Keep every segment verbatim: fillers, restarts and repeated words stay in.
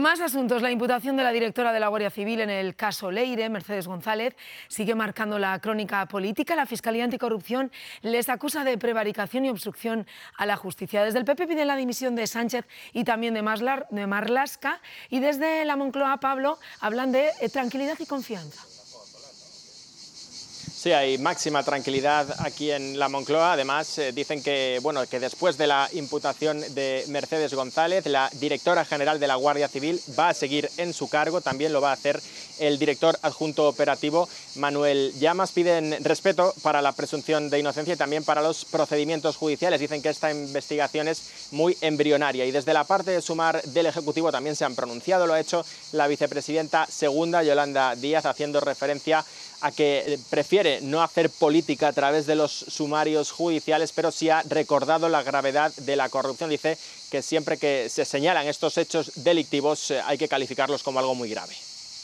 Más asuntos. La imputación de la directora de la Guardia Civil en el caso Leire, Mercedes González, sigue marcando la crónica política. La Fiscalía Anticorrupción les acusa de prevaricación y obstrucción a la justicia. Desde el P P piden la dimisión de Sánchez y también de, Maslar, de Marlaska. Y desde la Moncloa, Pablo, hablan de tranquilidad y confianza. Sí, hay máxima tranquilidad aquí en la Moncloa. Además, eh, dicen que, bueno, que después de la imputación de Mercedes González, la directora general de la Guardia Civil va a seguir en su cargo. También lo va a hacer el director adjunto operativo, Manuel Llamas. Piden respeto para la presunción de inocencia y también para los procedimientos judiciales. Dicen que esta investigación es muy embrionaria. Y desde la parte de Sumar del Ejecutivo también se han pronunciado. Lo ha hecho la vicepresidenta segunda, Yolanda Díaz, haciendo referencia a que prefiere no hacer política a través de los sumarios judiciales, pero sí ha recordado la gravedad de la corrupción. Dice que siempre que se señalan estos hechos delictivos hay que calificarlos como algo muy grave.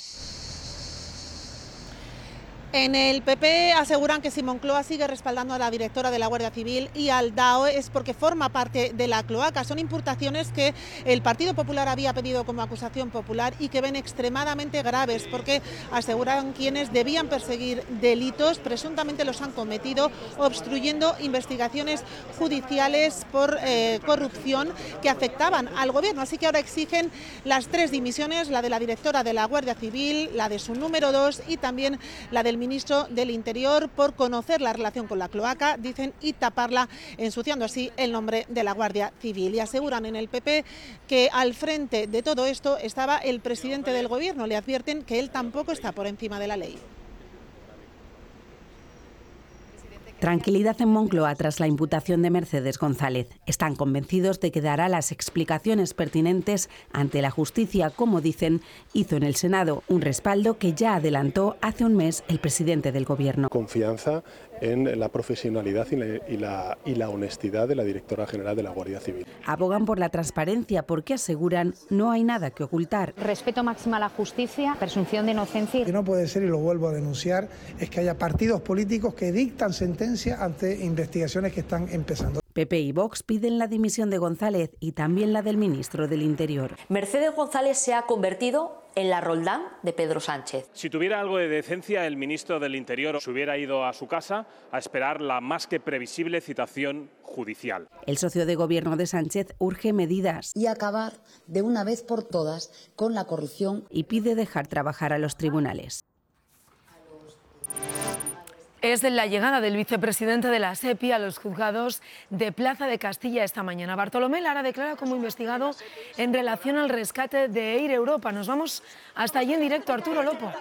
En el P P aseguran que si Moncloa sigue respaldando a la directora de la Guardia Civil y al D A O es porque forma parte de la cloaca. Son imputaciones que el Partido Popular había pedido como acusación popular y que ven extremadamente graves porque aseguran quienes debían perseguir delitos, presuntamente los han cometido, obstruyendo investigaciones judiciales por eh, corrupción que afectaban al gobierno. Así que ahora exigen las tres dimisiones, la de la directora de la Guardia Civil, la de su número dos y también la del ministro del Interior por conocer la relación con la cloaca, dicen, y taparla, ensuciando así el nombre de la Guardia Civil. Y aseguran en el P P que al frente de todo esto estaba el presidente del Gobierno. Le advierten que él tampoco está por encima de la ley. Tranquilidad en Moncloa tras la imputación de Mercedes González. Están convencidos de que dará las explicaciones pertinentes ante la justicia, como dicen, hizo en el Senado, un respaldo que ya adelantó hace un mes el presidente del Gobierno. Confianza en la profesionalidad y la, y, la, y la honestidad de la directora general de la Guardia Civil. Abogan por la transparencia porque aseguran no hay nada que ocultar. Respeto máximo a la justicia, presunción de inocencia. Lo que no puede ser, y lo vuelvo a denunciar, es que haya partidos políticos que dictan sentencia ante investigaciones que están empezando. P P y Vox piden la dimisión de González y también la del ministro del Interior. Mercedes González se ha convertido en la Roldán de Pedro Sánchez. Si tuviera algo de decencia, el ministro del Interior se hubiera ido a su casa a esperar la más que previsible citación judicial. El socio de gobierno de Sánchez urge medidas y acabar de una vez por todas con la corrupción y pide dejar trabajar a los tribunales. Es la llegada del vicepresidente de la SEPI a los juzgados de Plaza de Castilla esta mañana. Bartolomé Lara declara como investigado en relación al rescate de Air Europa. Nos vamos hasta allí en directo. Arturo Lopo.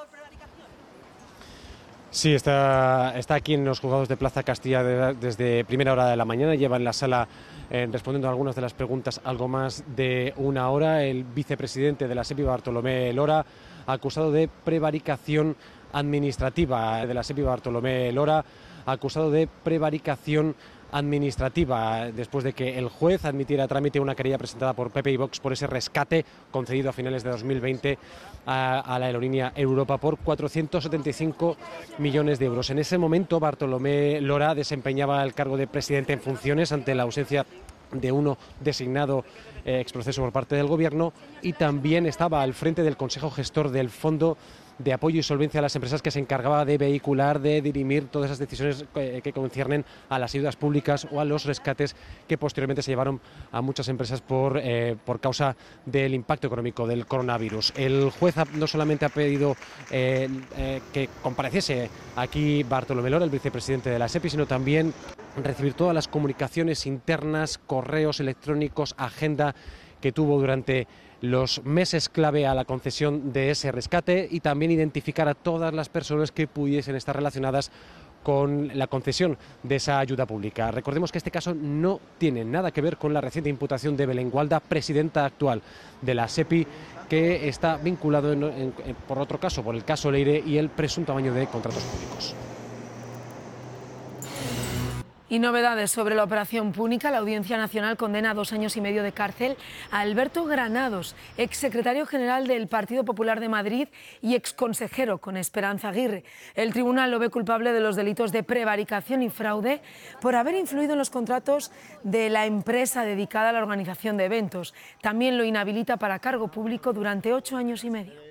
Sí, está, está aquí en los juzgados de Plaza Castilla de, desde primera hora de la mañana. Lleva en la sala eh, respondiendo a algunas de las preguntas algo más de una hora. El vicepresidente de la SEPI, Bartolomé Lora, acusado de prevaricación administrativa. De la SEPI, Bartolomé Lora, acusado de prevaricación administrativa después de que el juez admitiera a trámite una querella presentada por P P y Vox por ese rescate concedido a finales de dos mil veinte a, a la aerolínea Europa por cuatrocientos setenta y cinco millones de euros. En ese momento Bartolomé Lora desempeñaba el cargo de presidente en funciones ante la ausencia de uno designado eh, ex proceso por parte del Gobierno, y también estaba al frente del Consejo Gestor del Fondo de Apoyo y Solvencia a las Empresas, que se encargaba de vehicular, de dirimir todas esas decisiones que, que conciernen a las ayudas públicas o a los rescates que posteriormente se llevaron a muchas empresas por, eh, por causa del impacto económico del coronavirus. El juez ha, no solamente ha pedido eh, eh, que compareciese aquí Bartolomé Lora, el vicepresidente de la SEPI, sino también recibir todas las comunicaciones internas, correos electrónicos, agenda que tuvo durante los meses clave a la concesión de ese rescate, y también identificar a todas las personas que pudiesen estar relacionadas con la concesión de esa ayuda pública. Recordemos que este caso no tiene nada que ver con la reciente imputación de Belén Gualda, presidenta actual de la SEPI, que está vinculado en, en, en, por otro caso, por el caso Leire y el presunto amaño de contratos públicos. Y novedades sobre la operación Púnica. La Audiencia Nacional condena a dos años y medio de cárcel a Alberto Granados, exsecretario general del Partido Popular de Madrid y exconsejero con Esperanza Aguirre. El tribunal lo ve culpable de los delitos de prevaricación y fraude por haber influido en los contratos de la empresa dedicada a la organización de eventos. También lo inhabilita para cargo público durante ocho años y medio.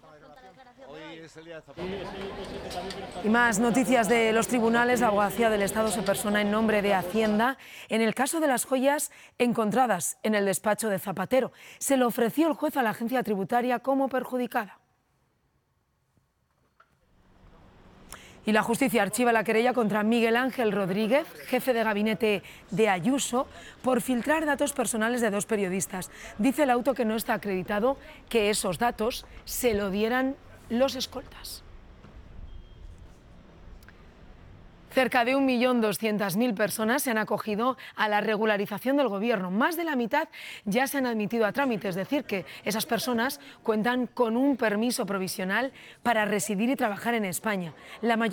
Y más noticias de los tribunales. La Abogacía del Estado se persona en nombre de Hacienda en el caso de las joyas encontradas en el despacho de Zapatero. Se lo ofreció el juez a la agencia tributaria como perjudicada. Y la justicia archiva la querella contra Miguel Ángel Rodríguez, jefe de gabinete de Ayuso, por filtrar datos personales de dos periodistas. Dice el auto que no está acreditado que esos datos se lo dieran los escoltas. Cerca de un millón doscientas mil personas se han acogido a la regularización del Gobierno. Más de la mitad ya se han admitido a trámite, es decir, que esas personas cuentan con un permiso provisional para residir y trabajar en España. La mayoría